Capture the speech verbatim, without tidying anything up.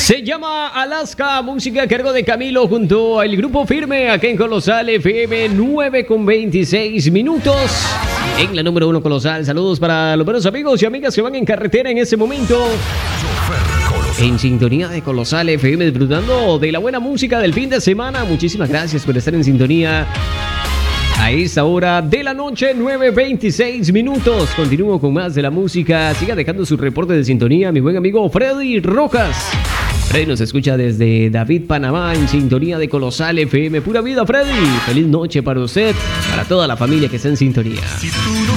Se llama Alaska, música a cargo de Camilo junto al Grupo Firme, acá en Colosal F M, nueve con veintiséis minutos. En la número uno Colosal, saludos para los buenos amigos y amigas que van en carretera en ese momento. En sintonía de Colosal F M, disfrutando de la buena música del fin de semana. Muchísimas gracias por estar en sintonía a esta hora de la noche, nueve veintiséis minutos. Continúo con más de la música. Siga dejando su reporte de sintonía, mi buen amigo Freddy Rojas. Freddy nos escucha desde David, Panamá, en sintonía de Colosal F M. Pura vida, Freddy. Feliz noche para usted, para toda la familia que está en sintonía.